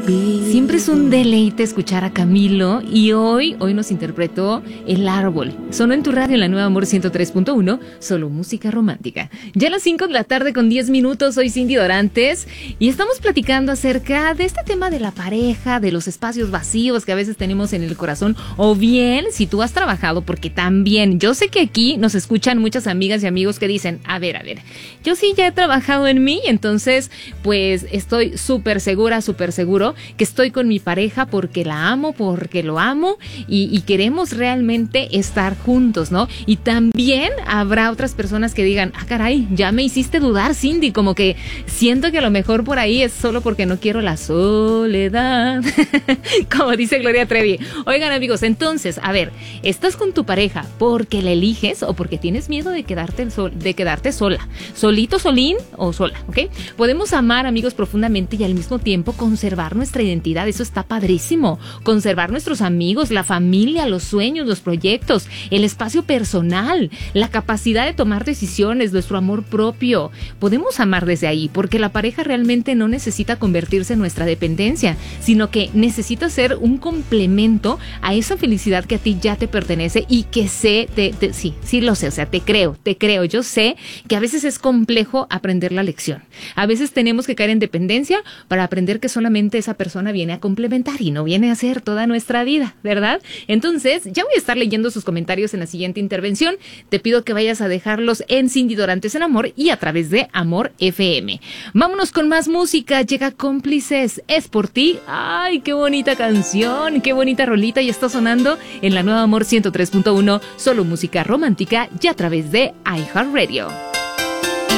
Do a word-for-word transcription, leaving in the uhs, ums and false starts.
Siempre es un deleite escuchar a Camilo y hoy, hoy nos interpretó El Árbol. Sonó en tu radio en la Nueva Amor ciento tres punto uno, solo música romántica. Ya a las cinco de la tarde con diez minutos, soy Cindy Dorantes y estamos platicando acerca de este tema de la pareja, de los espacios vacíos que a veces tenemos en el corazón, o bien si tú has trabajado, porque también yo sé que aquí nos escuchan muchas amigas y amigos que dicen, a ver, a ver, yo sí ya he trabajado en mí, entonces pues estoy súper segura, súper seguro que estoy con mi pareja porque la amo, porque lo amo y, y queremos realmente estar juntos, ¿no? Y también habrá otras personas que digan, ah, caray, ya me hiciste dudar, Cindy, como que siento que a lo mejor por ahí es solo porque no quiero la soledad, como dice Gloria Trevi. Oigan, amigos, entonces, a ver, ¿estás con tu pareja porque la eliges o porque tienes miedo de quedarte, sol, de quedarte sola? Solito, solín o sola, ¿ok? Podemos amar, amigos, profundamente y al mismo tiempo conservar nuestra identidad, eso está padrísimo. Conservar nuestros amigos, la familia, los sueños, los proyectos, el espacio personal, la capacidad de tomar decisiones, nuestro amor propio. Podemos amar desde ahí, porque la pareja realmente no necesita convertirse en nuestra dependencia, sino que necesita ser un complemento a esa felicidad que a ti ya te pertenece y que sé, te, te, sí, sí lo sé, o sea, te creo, te creo, yo sé que a veces es complejo aprender la lección. A veces tenemos que caer en dependencia para aprender que solamente esa persona viene a complementar y no viene a ser toda nuestra vida, ¿verdad? Entonces, ya voy a estar leyendo sus comentarios en la siguiente intervención. Te pido que vayas a dejarlos en Cindy Dorantes en Amor y a través de Amor F M. Vámonos con más música. Llega Cómplices, es por ti. ¡Ay, qué bonita canción! ¡Qué bonita rolita! Y está sonando en la Nueva Amor ciento tres punto uno, solo música romántica y a través de iHeartRadio.